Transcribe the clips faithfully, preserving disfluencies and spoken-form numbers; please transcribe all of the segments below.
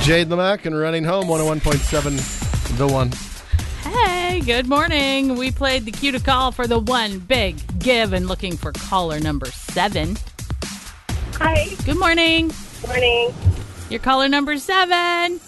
Jade Lamack and Running Home, one oh one point seven The One. Hey, good morning. We played the cue to call for the one big give and looking for caller number seven. Hi. Good morning. Morning. You're caller number seven.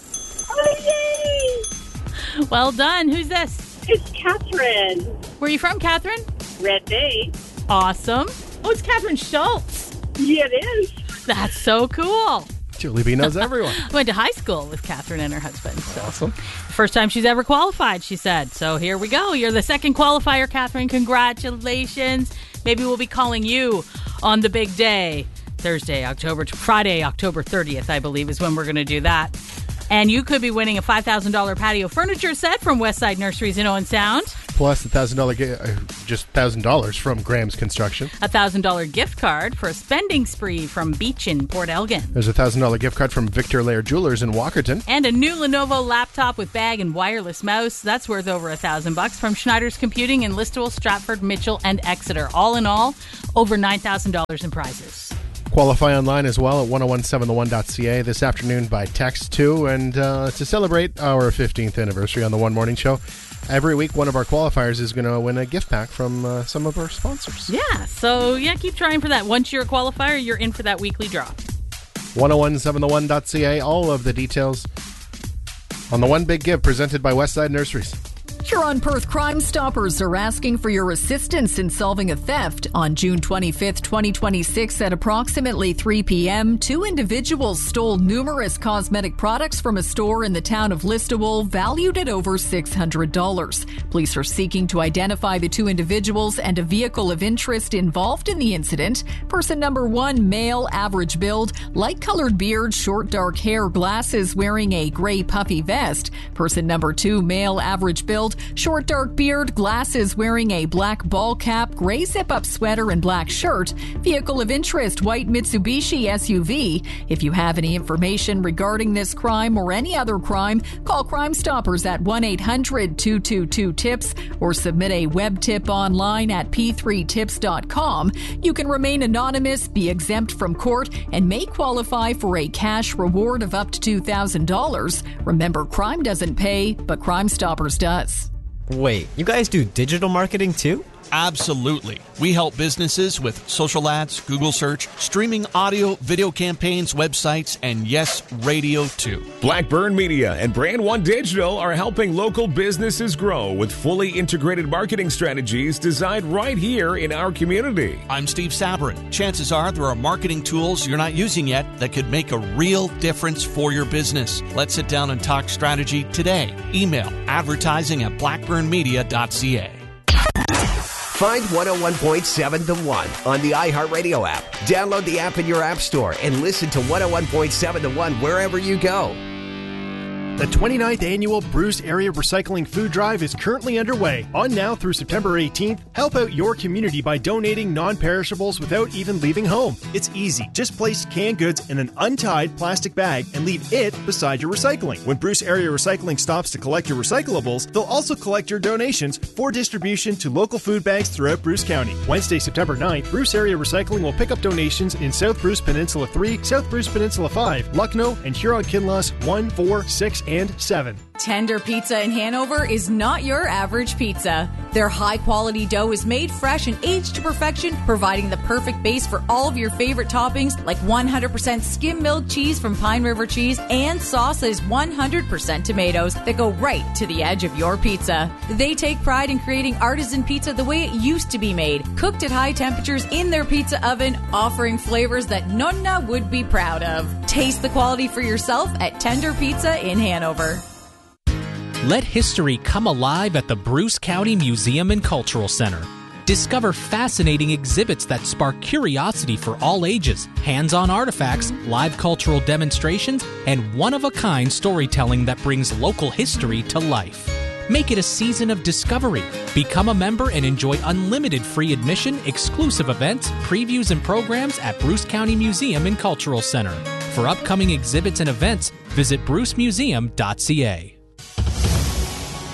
Oh, yay! Well done. Who's this? It's Catherine. Where are you from, Catherine? Red Bay. Awesome. Oh, it's Catherine Schultz. Yeah, it is. That's so cool. Julie B knows everyone. Went to high school with Catherine and her husband. So. Awesome. First time she's ever qualified, she said. So here we go. You're the second qualifier, Catherine. Congratulations. Maybe we'll be calling you on the big day. Thursday, October, Friday, October thirtieth, I believe, is when we're going to do that. And you could be winning a five thousand dollars patio furniture set from Westside Nurseries in Owen Sound. Plus the one thousand dollars, uh, just one thousand dollars from Graham's Construction. A one thousand dollars gift card for a spending spree from Beach in Port Elgin. There's a one thousand dollars gift card from Victor Lair Jewelers in Walkerton. And a new Lenovo laptop with bag and wireless mouse. That's worth over a thousand bucks from Schneider's Computing in Listowel, Stratford, Mitchell, and Exeter. All in all, over nine thousand dollars in prizes. Qualify online as well at ten seventeen the one dot c a this afternoon by text too. And uh, to celebrate our fifteenth anniversary on the One Morning Show, every week one of our qualifiers is going to win a gift pack from uh, some of our sponsors. Yeah, so yeah, keep trying for that. Once you're a qualifier, you're in for that weekly draw. ten seventeen the one dot c a, all of the details on the One Big Give presented by Westside Nurseries. Huron-Perth Crime Stoppers are asking for your assistance in solving a theft. On June twenty-fifth, twenty twenty-six, at approximately three p.m., two individuals stole numerous cosmetic products from a store in the town of Listowel, valued at over six hundred dollars. Police are seeking to identify the two individuals and a vehicle of interest involved in the incident. Person number one, male, average build, light-colored beard, short dark hair, glasses, wearing a gray puffy vest. Person number two, male, average build, short dark beard, glasses, wearing a black ball cap, gray zip-up sweater, and black shirt. Vehicle of interest, white Mitsubishi S U V. If you have any information regarding this crime or any other crime, call Crime Stoppers at one eight hundred two two two tips or submit a web tip online at p three tips dot com. You can remain anonymous, be exempt from court, and may qualify for a cash reward of up to two thousand dollars. Remember, crime doesn't pay, but Crime Stoppers does. Wait, you guys do digital marketing too? Absolutely. We help businesses with social ads, Google search, streaming audio, video campaigns, websites, and yes, radio too. Blackburn Media and Brand One Digital are helping local businesses grow with fully integrated marketing strategies designed right here in our community. I'm Steve Sabrin. Chances are there are marketing tools you're not using yet that could make a real difference for your business. Let's sit down and talk strategy today. Email advertising at blackburn media dot c a. Find one oh one point seven The One on the iHeartRadio app. Download the app in your app store and listen to one oh one point seven The One wherever you go. The twenty-ninth Annual Bruce Area Recycling Food Drive is currently underway. On now through September eighteenth, help out your community by donating non-perishables without even leaving home. It's easy. Just place canned goods in an untied plastic bag and leave it beside your recycling. When Bruce Area Recycling stops to collect your recyclables, they'll also collect your donations for distribution to local food banks throughout Bruce County. Wednesday, September ninth, Bruce Area Recycling will pick up donations in South Bruce Peninsula three, South Bruce Peninsula five, Lucknow, and Huron-Kinloss one, four, six, and seven. Tender Pizza in Hanover is not your average pizza. Their high-quality dough is made fresh and aged to perfection, providing the perfect base for all of your favorite toppings like one hundred percent skim-milled cheese from Pine River Cheese and sauces one hundred percent tomatoes that go right to the edge of your pizza. They take pride in creating artisan pizza the way it used to be made, cooked at high temperatures in their pizza oven, offering flavors that Nonna would be proud of. Taste the quality for yourself at Tender Pizza in Hanover. Let history come alive at the Bruce County Museum and Cultural Center. Discover fascinating exhibits that spark curiosity for all ages, hands-on artifacts, live cultural demonstrations, and one-of-a-kind storytelling that brings local history to life. Make it a season of discovery. Become a member and enjoy unlimited free admission, exclusive events, previews, and programs at Bruce County Museum and Cultural Center. For upcoming exhibits and events, visit bruce museum dot c a.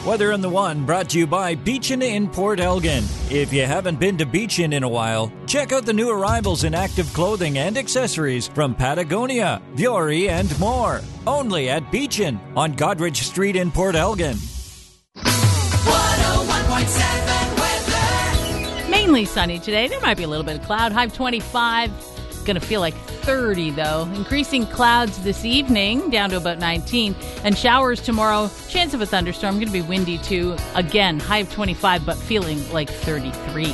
Weather on the One brought to you by Beachin in Port Elgin. If you haven't been to Beachin in a while, check out the new arrivals in active clothing and accessories from Patagonia, Vuori, and more. Only at Beachin on Godrich Street in Port Elgin. one oh one point seven weather. Mainly sunny today. There might be a little bit of cloud. High of twenty-five. Going to feel like thirty, though. Increasing clouds this evening, down to about nineteen. And showers tomorrow. Chance of a thunderstorm. Going to be windy, too. Again, high of twenty-five, but feeling like thirty-three.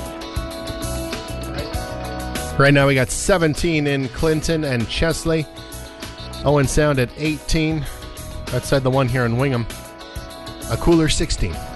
Right now we got seventeen in Clinton and Chesley. Owen Sound at eighteen. Outside the one here in Wingham. A cooler sixteen.